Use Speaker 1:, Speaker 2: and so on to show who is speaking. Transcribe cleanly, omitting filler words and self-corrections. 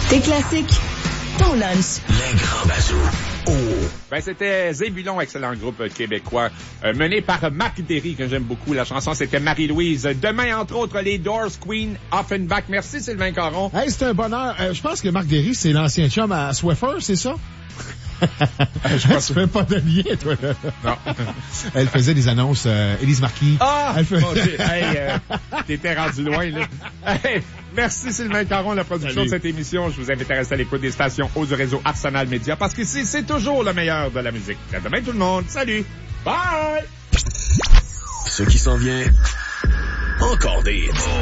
Speaker 1: Tes classiques, ton lunch.
Speaker 2: Les grands bazous. Oh.
Speaker 3: Ben, c'était Zébulon, excellent groupe québécois, mené par Marc Derry, que j'aime beaucoup. La chanson, c'était Marie-Louise. Demain, entre autres, les Doors, Queen, Offenbach. Merci, Sylvain Caron.
Speaker 4: Hey, c'est un bonheur. Je pense que Marc Derry, c'est l'ancien chum à Swiffer, c'est ça? Je pense que tu fais pas de lien, toi, là.
Speaker 3: Non.
Speaker 4: Elle faisait des annonces, Élise Marquis.
Speaker 3: Ah!
Speaker 4: Elle fait...
Speaker 3: Bon, t'étais rendu loin, là. Hey, merci, Sylvain Caron, la production de cette émission. Je vous invite à rester à l'écoute des stations haut du réseau Arsenal Média, parce qu'ici, c'est toujours le meilleur de la musique. À demain, tout le monde. Salut! Bye!
Speaker 2: Ce qui s'en vient, encore des